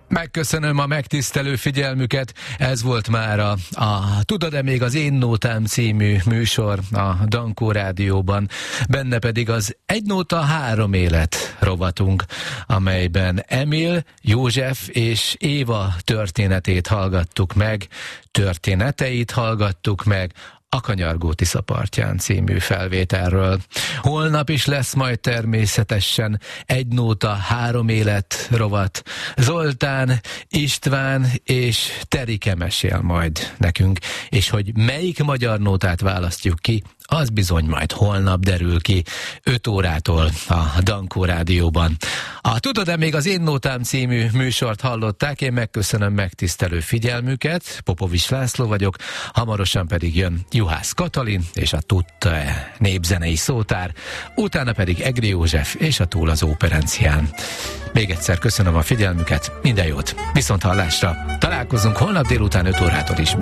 Megköszönöm a megtisztelő figyelmüket. Ez volt már a Tudod-e még az Én Nótám című műsor a Dankó Rádióban. Benne pedig az Egy Nóta 3 élet rovatunk, amelyben Emil, József és Éva történeteit hallgattuk meg, a Kanyargó Tisza partján című felvételről. Holnap is lesz majd természetesen Egy Nóta 3 élet rovat. Zoltán, István és Terike mesél majd nekünk, és hogy melyik magyar nótát választjuk ki, az bizony majd holnap derül ki 5 órától a Dankó Rádióban. A Tudod-e még az Én Nótám című műsort hallották, én megköszönöm megtisztelő figyelmüket, Popovics László vagyok, hamarosan pedig jön Juhász Katalin és a Tudta-e népzenei szótár, utána pedig Egri József és a Túl az Óperencián. Még egyszer köszönöm a figyelmüket, minden jót, viszonthallásra, találkozunk holnap délután 5 órától is.